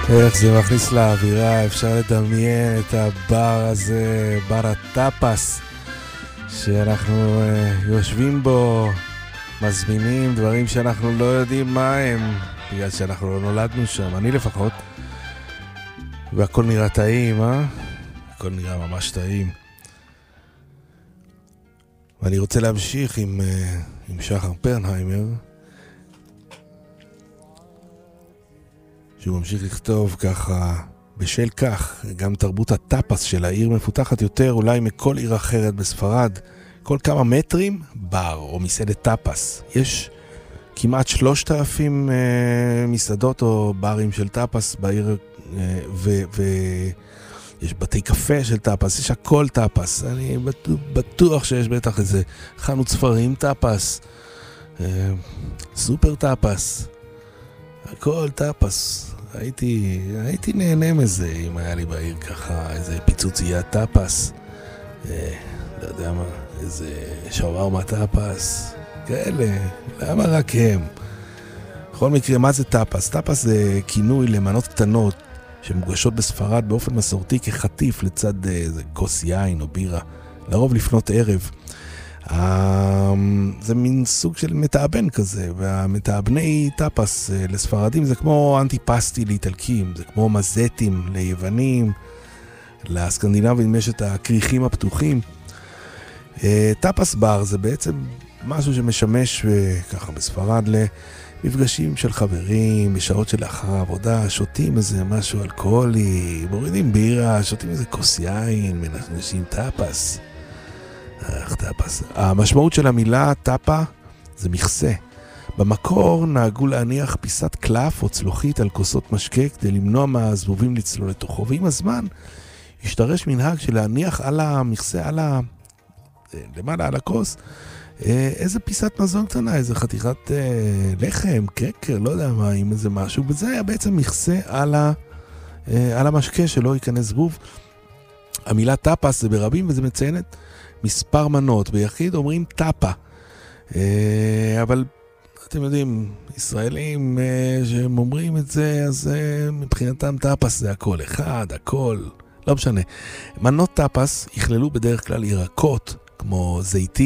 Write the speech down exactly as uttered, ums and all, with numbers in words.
איך זה מכניס לאווירה, אפשר לדמיין את הבר הזה, בר הטאפס, שאנחנו uh, יושבים בו, מזמינים דברים שאנחנו לא יודעים מה הם, בגלל שאנחנו לא נולדנו שם, אני לפחות, והכל נראה טעים, אה? הכל נראה ממש טעים. ואני רוצה להמשיך עם, uh, עם שחר פרנהיימר, שהוא ממשיך לכתוב ככה, בשל כך, גם תרבות הטאפס של העיר מפותחת יותר אולי מכל עיר אחרת בספרד. כל כמה מטרים, בר או מסעדת טאפס. יש כמעט שלושת אלפים אה, מסעדות או ברים של טאפס בעיר, אה, ויש בתי קפה של טאפס, יש הכל טאפס. אני בטוח, בטוח שיש בטח איזה חנות ספרים טאפס, אה, סופר טאפס. הכל טאפס. הייתי, הייתי נהנה מזה אם היה לי בעיר ככה איזה פיצוצייה טאפס, אה, לא יודע מה, איזה שווארמה טאפס, כאלה, למה רק הם? בכל מקרה, מה זה טאפס? טאפס זה כינוי למנות קטנות שמוגשות בספרד באופן מסורתי כחטיף לצד איזה כוס יין או בירה, לרוב לפנות ערב. זה מין סוג של מטאבן כזה, והמטאבני טאפס לספרדים זה כמו אנטיפסטי לאיטלקים, זה כמו מזטים ליוונים, לסקנדינבים יש את הקריחים הפתוחים. טאפס בר זה בעצם משהו שמשמש ככה בספרד למפגשים של חברים, בשעות שלאחר העבודה, שותים איזה משהו אלכוהולי, מורידים בירה, שותים איזה כוס יין, מנחשים טאפס. טאפס. המשמעות של המילה טאפה זה מכסה. במקור נהגו להניח פיסת קלף או צלוחית על כוסות משקה כדי למנוע מהזבובים לצלול לתוכו, ועם הזמן השתרש מנהג של להניח על המכסה, על ה... למעלה על הכוס, איזה פיסת מזון קטנה, איזה חתיכת אה, לחם, קרקר, לא יודע מה, עם איזה משהו, וזה היה בעצם מכסה על, ה... אה, על המשקה שלא ייכנס זבוב. המילה טאפס זה ברבים וזה מציינת מספר מנות, ביחיד אומרים טאפה, אבל אתם יודעים, ישראלים שהם אומרים את זה, אז מבחינתם טאפס זה הכל אחד, הכל, לא משנה. מנות טאפס יכללו בדרך כלל ירקות כמו זיתים,